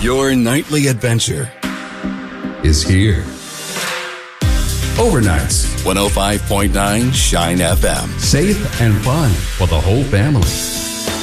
Your nightly adventure is here. Overnights, 105.9 Shine FM. Safe and fun for the whole family.